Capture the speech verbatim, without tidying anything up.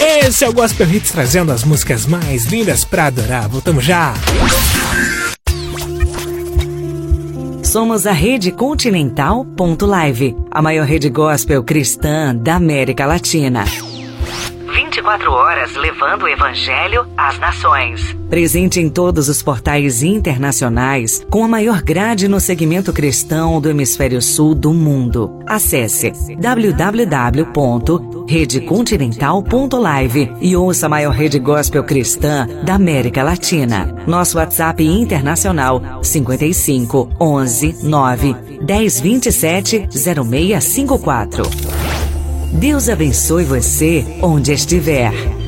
Esse é o Gospel Hits, trazendo as músicas mais lindas pra adorar. Voltamos já! Somos a Rede Continental ponto live, a maior rede gospel cristã da América Latina. vinte e quatro horas levando o Evangelho às nações. Presente em todos os portais internacionais, com a maior grade no segmento cristão do hemisfério sul do mundo. Acesse w w w ponto rede continental ponto live e ouça a maior rede gospel cristã da América Latina. Nosso WhatsApp internacional cinco cinco, onze, nove, dez, vinte e sete, zero seis cinco quatro. Deus abençoe você onde estiver.